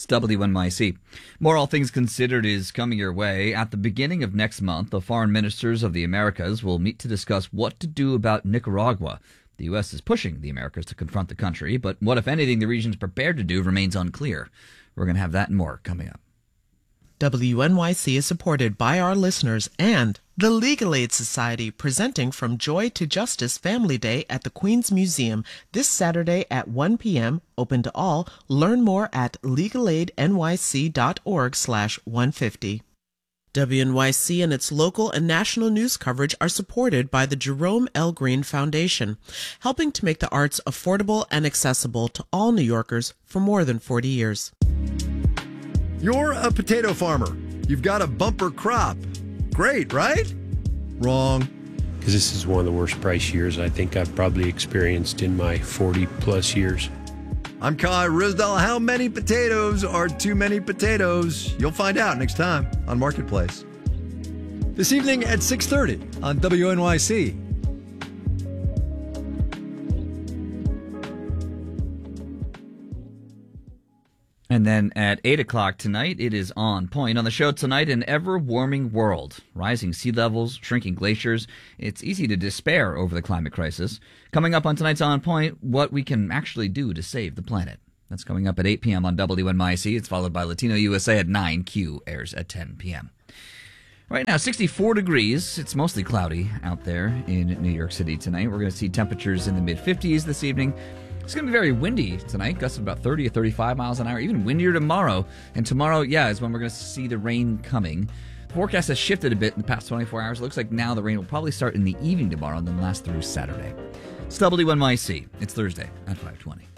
It's WNYC. More All Things Considered is coming your way. At the beginning of next month, the foreign ministers of the Americas will meet to discuss what to do about Nicaragua. The U.S. is pushing the Americas to confront the country, but what, if anything, the region's prepared to do remains unclear. We're going to have that and more coming up. WNYC is supported by our listeners and the Legal Aid Society, presenting From Joy to Justice Family Day at the Queens Museum this Saturday at 1 p.m. Open to all. Learn more at legalaidnyc.org/150. WNYC and its local and national news coverage are supported by the Jerome L. Green Foundation, helping to make the arts affordable and accessible to all New Yorkers for more than 40 years. You're a potato farmer. You've got a bumper crop. Great, right? Wrong. Because this is one of the worst price years I think I've probably experienced in my 40-plus years. I'm Kai Risdall. How many potatoes are too many potatoes? You'll find out next time on Marketplace. This evening at 6:30 on WNYC. And then at 8 o'clock tonight, it is On Point. On the show tonight, an ever-warming world. Rising sea levels, shrinking glaciers. It's easy to despair over the climate crisis. Coming up on tonight's On Point, what we can actually do to save the planet. That's coming up at 8 p.m. on WNYC. It's followed by Latino USA at 9. Q airs at 10 p.m. Right now, 64 degrees. It's mostly cloudy out there in New York City tonight. We're going to see temperatures in the mid-50s this evening. It's going to be very windy tonight, gusts of about 30 or 35 miles an hour, even windier tomorrow. And tomorrow, is when we're going to see the rain coming. The forecast has shifted a bit in the past 24 hours. It looks like now the rain will probably start in the evening tomorrow and then last through Saturday. It's WNYC. It's Thursday at 5:20.